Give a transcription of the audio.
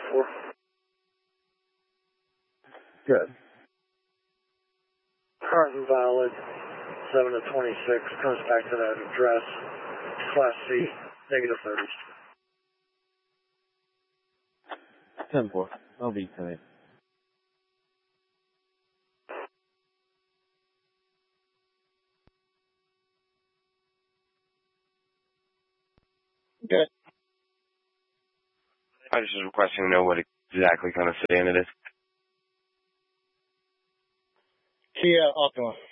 4. Good. Current and valid, 7 of 26, comes back to that address, Class C, negative 30. 10-4. I'll be tonight. Good. I was just requesting to know what exactly kind of sedan it is. Kia Optima.